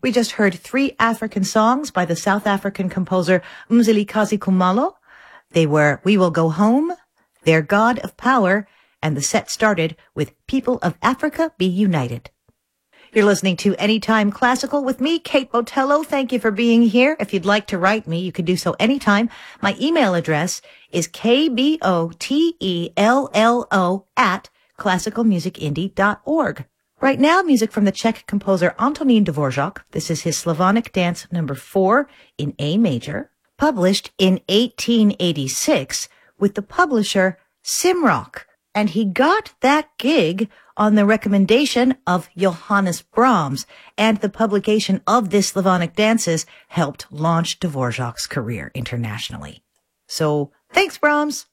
We just heard 3 African songs by the South African composer Mzilikazi Khumalo. They were We Will Go Home, Their God of Power, and the set started with People of Africa Be United. You're listening to Anytime Classical with me, Kate Botello. Thank you for being here. If you'd like to write me, you can do so anytime. My email address is kbotello@classicalmusicindie.org. Right now, music from the Czech composer Antonín Dvořák. This is his Slavonic Dance number 4 in A major, published in 1886 with the publisher Simrock. And he got that gig on the recommendation of Johannes Brahms, and the publication of this Slavonic Dances helped launch Dvořák's career internationally. So, thanks, Brahms!